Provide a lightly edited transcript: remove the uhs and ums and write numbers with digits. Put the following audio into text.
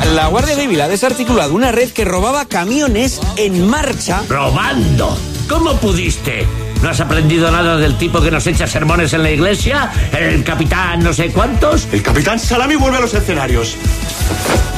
La Guardia Civil ha desarticulado una red que robaba camiones en marcha. ¡Robando! ¿Cómo pudiste? ¿No has aprendido nada del tipo que nos echa sermones en la iglesia? ¿El capitán no sé cuántos? El capitán Salami vuelve a los escenarios.